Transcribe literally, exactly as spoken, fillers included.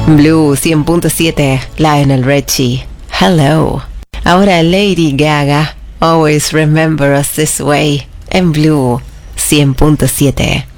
Blue cien punto siete, Lionel Richie, Hello. Ahora Lady Gaga, Always Remember Us This Way, en Blue cien punto siete.